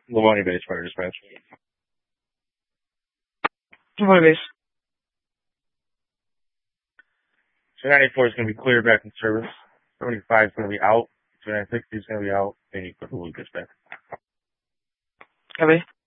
Lamoni Base Fire Dispatch. 240 base. 294 is going to be clear back in service. 75 is going to be out. 260 is going to be out. And you put the Lucas back. Copy.